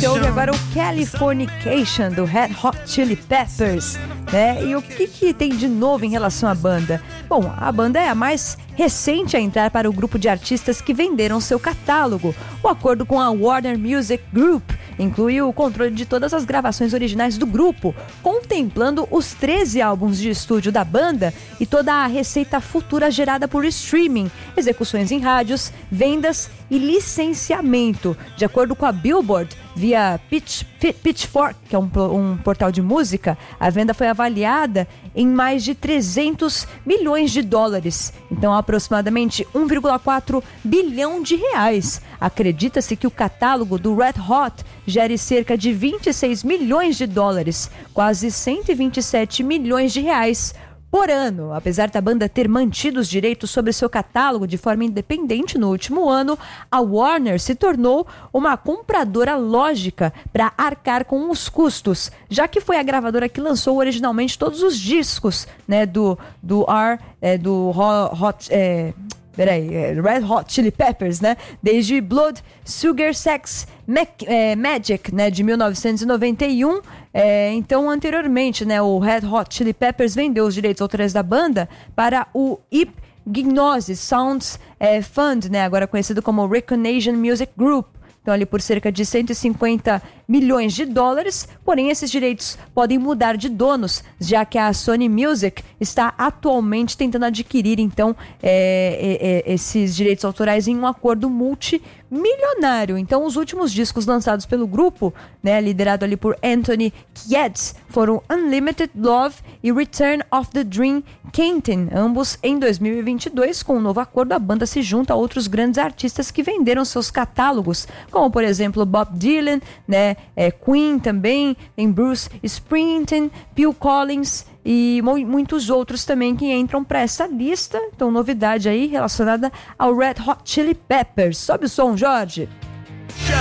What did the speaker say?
Você ouve agora o Californication do Red Hot Chili Peppers, né? E o que tem de novo em relação à banda? Bom, a banda é a mais recente a entrar para o grupo de artistas que venderam seu catálogo. O acordo com a Warner Music Group inclui o controle de todas as gravações originais do grupo, contemplando os 13 álbuns de estúdio da banda e toda a receita futura gerada por streaming, execuções em rádios, vendas e licenciamento. De acordo com a Billboard, via Pitchfork, que é um portal de música, a venda foi avaliada em mais de 300 milhões de dólares, então aproximadamente 1,4 bilhão de reais. Acredita-se que o catálogo do Red Hot gere cerca de 26 milhões de dólares, quase 127 milhões de reais por ano. Apesar da banda ter mantido os direitos sobre seu catálogo de forma independente no último ano, a Warner se tornou uma compradora lógica para arcar com os custos, já que foi a gravadora que lançou originalmente todos os discos, né, Red Hot Chili Peppers, né? Desde Blood, Sugar, Sex, Magic, né? De 1991. Então, anteriormente, né? O Red Hot Chili Peppers vendeu os direitos autorais da banda para o Hypgnosis Sounds Fund, né? Agora conhecido como Recognition Music Group. Então, ali por cerca de 150 milhões de dólares, porém esses direitos podem mudar de donos, já que a Sony Music está atualmente tentando adquirir, então, esses direitos autorais em um acordo multimilionário. Então, os últimos discos lançados pelo grupo, né, liderado ali por Anthony Kiedis, foram Unlimited Love e Return of the Dream Canteen, ambos em 2022. Com um novo acordo, a banda se junta a outros grandes artistas que venderam seus catálogos, como, por exemplo, Bob Dylan, né, Queen também, tem Bruce Springsteen, Phil Collins e muitos outros também que entram para essa lista. Então, novidade aí relacionada ao Red Hot Chili Peppers. Sobe o som, Jorge.